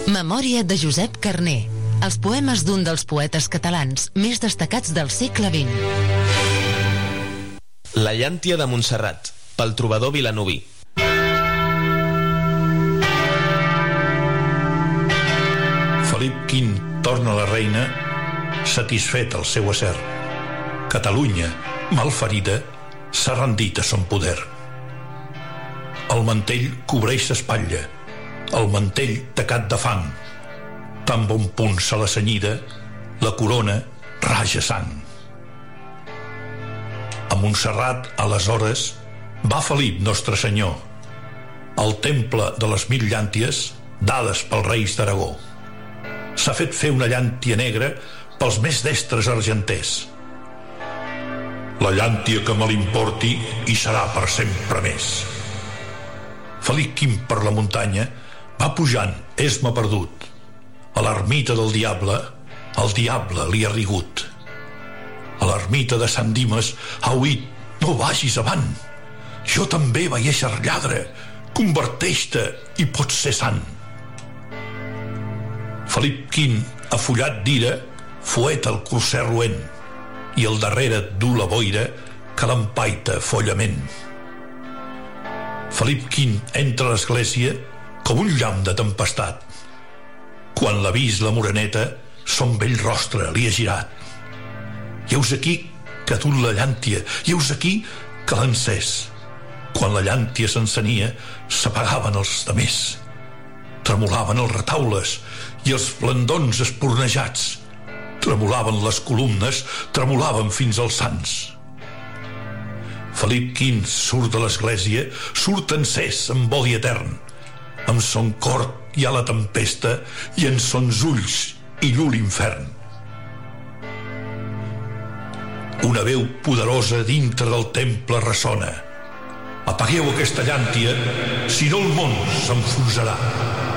Memòria de Josep Carner. Els poemes d'un dels poetes catalans més destacats del segle XX. La llàntia de Montserrat, pel trobador vilanoví. Felip V torna a la reina, satisfet el seu acer. Catalunya, malferida, s'ha rendit a son poder. El mantell cobreix l'espatlla, el mantell tacat de fang. Tan bon punt se la cenyida, la corona raja sang. A Montserrat, aleshores, va Felip, nostre senyor, al temple de les 1000 llànties dades pels reis d'Aragó. S'ha fet fer una llàntia negra pels més destres argenters. La llàntia que me l'importi hi serà per sempre més. Felip V per la muntanya va pujant, esme perdut. A l'ermita del diable, el diable li ha rigut. A l'ermita de Sant Dimes ha oït: no vagis avant, jo també vaig ésser lladre, converteix-te i pots ser sant. Felip V, afullat d'ira, fueta el corser roent, i al darrere du la boira que l'empaita follament. Felip V entra a l'església com un llamp de tempestat. Quan l'ha vist la moreneta, son vell rostre li ha girat. Heus aquí que dut la llàntia, heus aquí que l'ha encès. Quan la llàntia s'encenia, s'apagaven els demés. Tremolaven els retaules i els plandons espurnejats. Tremolaven les columnes, tremolaven fins als sants. Felip V surt de l'església, surt encès amb odi etern. Amb son cor hi ha la tempesta i en sons ulls hi llu l'infern. Una veu poderosa dintre del temple ressona: apagueu aquesta llàntia, si no el món s'enfonsarà.